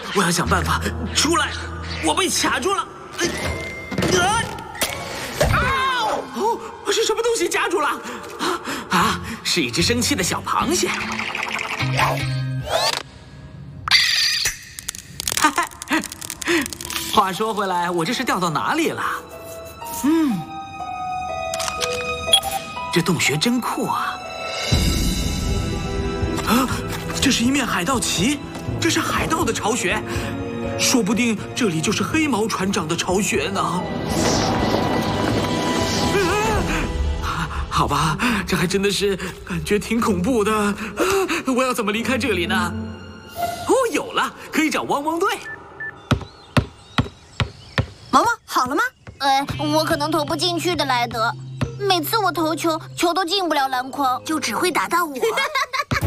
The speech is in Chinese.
我要想办法出来。我被卡住了。哦，是什么东西夹住了？是一只生气的小螃蟹。话说回来，我这是掉到哪里了？这洞穴真酷啊！这是一面海盗旗，这是海盗的巢穴，说不定这里就是黑毛船长的巢穴呢。好吧，这还真的是感觉挺恐怖的。我要怎么离开这里呢？哦，有了，可以找汪汪队。 毛毛，好了吗？ 我可能投不进去的，莱德。每次我投球，球都进不了篮筐， 就只会打到我。